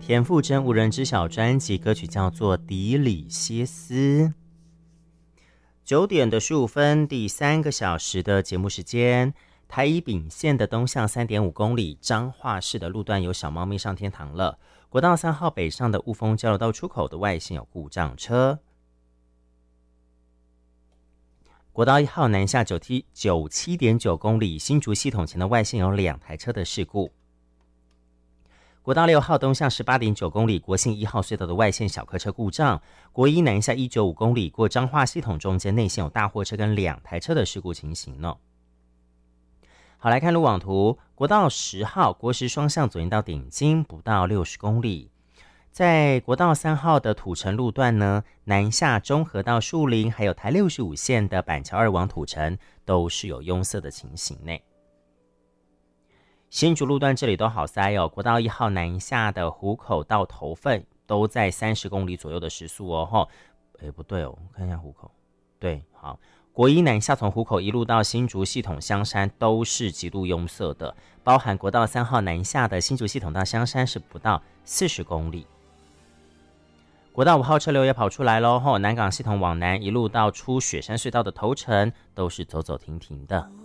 田馥甄无人知晓专辑，歌曲叫做《底里歇斯》。9点的15分，第3个小时的节目时间。台宜丙线的东向3.5公里，彰化市的路段有小猫咪上天堂了。国道3号北上的雾峰交流道出口的外线有故障车。国道1号南下97.9公里，新竹系统前的外线有2台车的事故。国道6号东向18.9公里，国信1号隧道的外线小客车故障。国一南下195公里，过彰化系统中间内线有大货车跟2台车的事故情形呢。好，来看路网图，国道10号国十双向左营到顶金不到60公里。在国道3号的土城路段呢，南下中和到树林，还有台65线的板桥2往土城都是有拥塞的情形内。新竹路段这里都好塞哦，国道1号南下的湖口到头份都在30公里左右的时速哦。不对哦，我看一下湖口，对，好。国一南下从湖口一路到新竹系统香山都是极度拥塞的，包含国道3号南下的新竹系统到香山是不到40公里。国道5号车流也跑出来咯，南港系统往南一路到出雪山隧道的头城都是走走停停的。